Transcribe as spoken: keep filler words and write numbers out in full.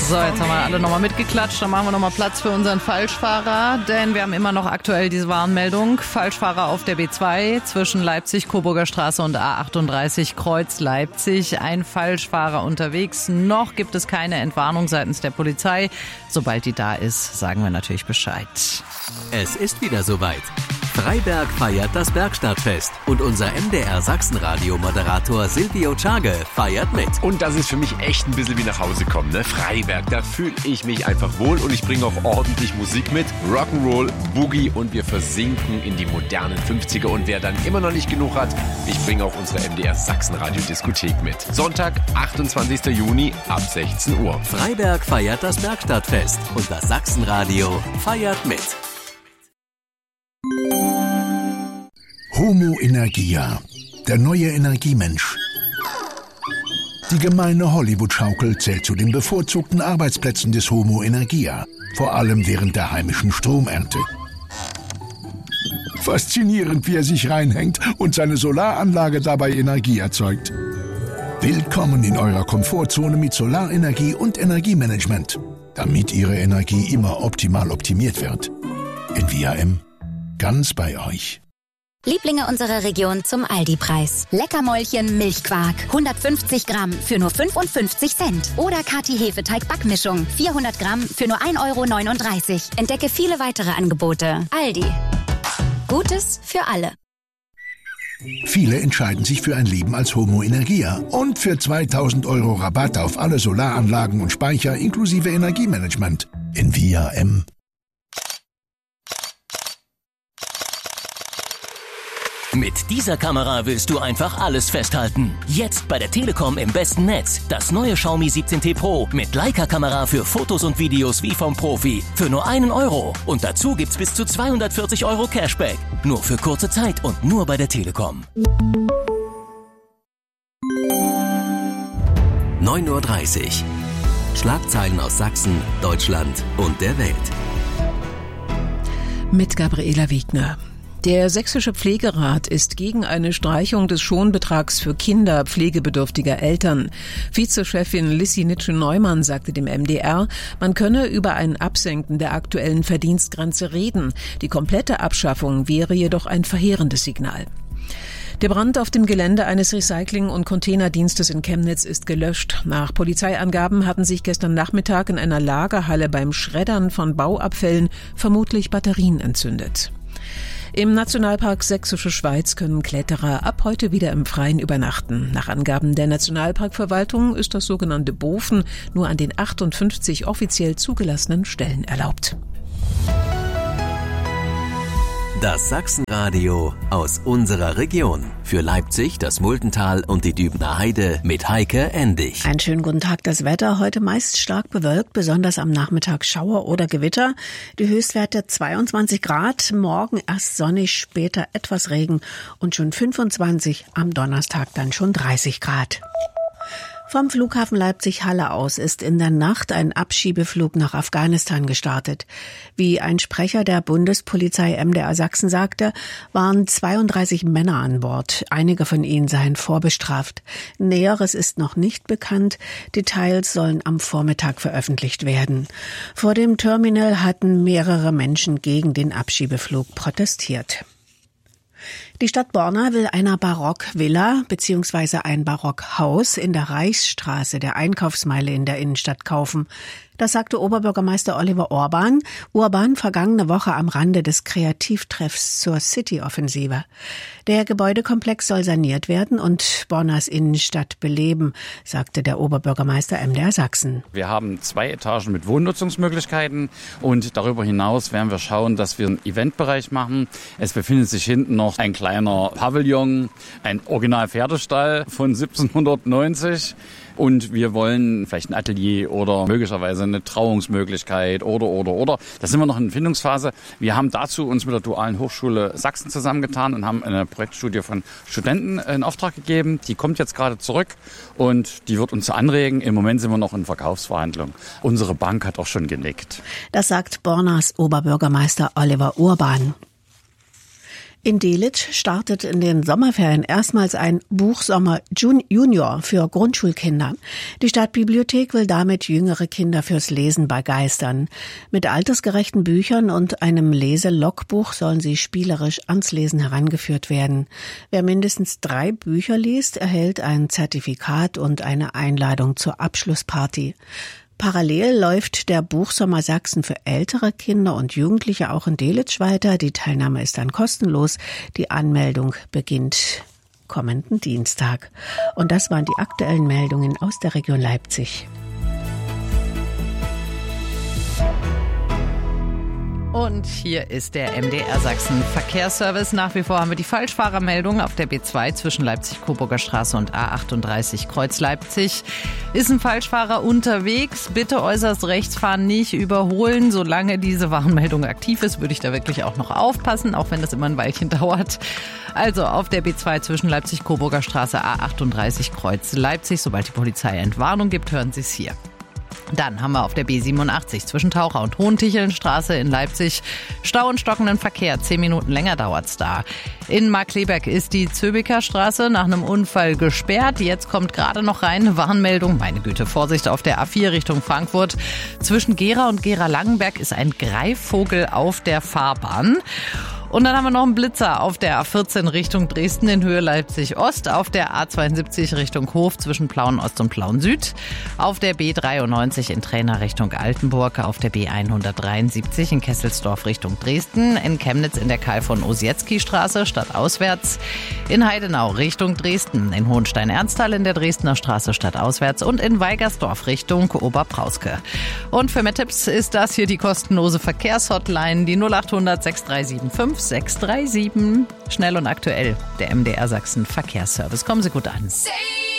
So, jetzt haben wir alle nochmal mitgeklatscht. Dann machen wir nochmal Platz für unseren Falschfahrer, denn wir haben immer noch aktuell diese Warnmeldung. Falschfahrer auf der B zwei zwischen Leipzig, Coburger Straße und A achtunddreißig, Kreuz Leipzig. Ein Falschfahrer unterwegs. Noch gibt es keine Entwarnung seitens der Polizei. Sobald die da ist, sagen wir natürlich Bescheid. Es ist wieder soweit. Freiberg feiert das Bergstadtfest und unser M D R Sachsenradio-Moderator Silvio Czage feiert mit. Und das ist für mich echt ein bisschen wie nach Hause kommen, ne? Freiberg, da fühle ich mich einfach wohl und ich bringe auch ordentlich Musik mit. Rock'n'Roll, Boogie und wir versinken in die modernen fünfziger. Und wer dann immer noch nicht genug hat, ich bringe auch unsere M D R Sachsenradio-Diskothek mit. Sonntag, achtundzwanzigster Juni ab sechzehn Uhr. Freiberg feiert das Bergstadtfest und das Sachsenradio feiert mit. Homo Energia, der neue Energiemensch. Die gemeine Hollywood-Schaukel zählt zu den bevorzugten Arbeitsplätzen des Homo Energia, vor allem während der heimischen Stromernte. Faszinierend, wie er sich reinhängt und seine Solaranlage dabei Energie erzeugt. Willkommen in eurer Komfortzone mit Solarenergie und Energiemanagement, damit Ihre Energie immer optimal optimiert wird. Envia M, ganz bei euch. Lieblinge unserer Region zum Aldi-Preis. Leckermäulchen Milchquark. hundertfünfzig Gramm für nur fünfundfünfzig Cent. Oder Kati Hefeteig-Backmischung. vierhundert Gramm für nur ein Euro neununddreißig. Entdecke viele weitere Angebote. Aldi. Gutes für alle. Viele entscheiden sich für ein Leben als Homo Energia und für zweitausend Euro Rabatt auf alle Solaranlagen und Speicher inklusive Energiemanagement. Envia M. Mit dieser Kamera willst du einfach alles festhalten. Jetzt bei der Telekom im besten Netz. Das neue Xiaomi siebzehn T Pro mit Leica-Kamera für Fotos und Videos wie vom Profi. Für nur einen Euro. Und dazu gibt's bis zu zweihundertvierzig Euro Cashback. Nur für kurze Zeit und nur bei der Telekom. neun Uhr dreißig. Schlagzeilen aus Sachsen, Deutschland und der Welt. Mit Gabriela Wiegner. Der Sächsische Pflegerat ist gegen eine Streichung des Schonbetrags für Kinder pflegebedürftiger Eltern. Vizechefin Lissi Nitsche-Neumann sagte dem M D R, man könne über ein Absenken der aktuellen Verdienstgrenze reden. Die komplette Abschaffung wäre jedoch ein verheerendes Signal. Der Brand auf dem Gelände eines Recycling- und Containerdienstes in Chemnitz ist gelöscht. Nach Polizeiangaben hatten sich gestern Nachmittag in einer Lagerhalle beim Schreddern von Bauabfällen vermutlich Batterien entzündet. Im Nationalpark Sächsische Schweiz können Kletterer ab heute wieder im Freien übernachten. Nach Angaben der Nationalparkverwaltung ist das sogenannte Bofen nur an den achtundfünfzig offiziell zugelassenen Stellen erlaubt. Das Sachsenradio aus unserer Region. Für Leipzig, das Muldental und die Dübener Heide mit Heike Endig. Einen schönen guten Tag. Das Wetter heute meist stark bewölkt, besonders am Nachmittag Schauer oder Gewitter. Die Höchstwerte zweiundzwanzig Grad, morgen erst sonnig, später etwas Regen und schon fünfundzwanzig, am Donnerstag dann schon dreißig Grad. Vom Flughafen Leipzig-Halle aus ist in der Nacht ein Abschiebeflug nach Afghanistan gestartet. Wie ein Sprecher der Bundespolizei M D R Sachsen sagte, waren zweiunddreißig Männer an Bord. Einige von ihnen seien vorbestraft. Näheres ist noch nicht bekannt. Details sollen am Vormittag veröffentlicht werden. Vor dem Terminal hatten mehrere Menschen gegen den Abschiebeflug protestiert. Die Stadt Borna will einer Barockvilla bzw. ein Barockhaus in der Reichsstraße, der Einkaufsmeile in der Innenstadt, kaufen. Das sagte Oberbürgermeister Oliver Orban. Urban vergangene Woche am Rande des Kreativtreffs zur City-Offensive. Der Gebäudekomplex soll saniert werden und Bornas Innenstadt beleben, sagte der Oberbürgermeister M D R Sachsen. Wir haben zwei Etagen mit Wohnnutzungsmöglichkeiten und darüber hinaus werden wir schauen, dass wir einen Eventbereich machen. Es befindet sich hinten noch ein kleiner Pavillon, ein Original-Pferdestall von siebzehnhundertneunzig. Und wir wollen vielleicht ein Atelier oder möglicherweise eine Trauungsmöglichkeit oder, oder, oder. Da sind wir noch in der Findungsphase. Wir haben dazu uns mit der Dualen Hochschule Sachsen zusammengetan und haben eine Projektstudie von Studenten in Auftrag gegeben. Die kommt jetzt gerade zurück und die wird uns anregen. Im Moment sind wir noch in Verkaufsverhandlungen. Unsere Bank hat auch schon genickt. Das sagt Bornas Oberbürgermeister Oliver Urban. In Delitzsch startet in den Sommerferien erstmals ein Buchsommer Junior für Grundschulkinder. Die Stadtbibliothek will damit jüngere Kinder fürs Lesen begeistern. Mit altersgerechten Büchern und einem Leselogbuch sollen sie spielerisch ans Lesen herangeführt werden. Wer mindestens drei Bücher liest, erhält ein Zertifikat und eine Einladung zur Abschlussparty. Parallel läuft der Buchsommer Sachsen für ältere Kinder und Jugendliche auch in Delitzsch weiter. Die Teilnahme ist dann kostenlos. Die Anmeldung beginnt kommenden Dienstag. Und das waren die aktuellen Meldungen aus der Region Leipzig. Und hier ist der M D R Sachsen Verkehrsservice. Nach wie vor haben wir die Falschfahrermeldung auf der B zwei zwischen Leipzig-Coburger Straße und A achtunddreißig Kreuz Leipzig. Ist ein Falschfahrer unterwegs? Bitte äußerst rechts fahren, nicht überholen. Solange diese Warnmeldung aktiv ist, würde ich da wirklich auch noch aufpassen, auch wenn das immer ein Weilchen dauert. Also auf der B zwei zwischen Leipzig-Coburger Straße A achtunddreißig Kreuz Leipzig. Sobald die Polizei Entwarnung gibt, hören Sie es hier. Dann haben wir auf der B siebenundachtzig zwischen Taucher und Hohentichelnstraße in Leipzig Stau und stockenden Verkehr. Zehn Minuten länger dauert's da. In Markkleeberg ist die Zöbiker Straße nach einem Unfall gesperrt. Jetzt kommt gerade noch rein eine Warnmeldung. Meine Güte, Vorsicht auf der A vier Richtung Frankfurt. Zwischen Gera und Gera-Langenberg ist ein Greifvogel auf der Fahrbahn. Und dann haben wir noch einen Blitzer auf der A vierzehn Richtung Dresden in Höhe Leipzig-Ost, auf der A zweiundsiebzig Richtung Hof zwischen Plauen-Ost und Plauen-Süd, auf der B dreiundneunzig in Trainer Richtung Altenburg, auf der B hundertdreiundsiebzig in Kesselsdorf Richtung Dresden, in Chemnitz in der Karl-von-Ossietzky-Straße stadtauswärts, in Heidenau Richtung Dresden, in Hohenstein-Ernsthal in der Dresdner Straße stadtauswärts und in Weigersdorf Richtung Oberbrauske. Und für mehr Tipps ist das hier die kostenlose Verkehrshotline, die null achthundert sechs drei sieben fünf sechs drei sieben. Schnell und aktuell, der M D R Sachsen Verkehrsservice. Kommen Sie gut an.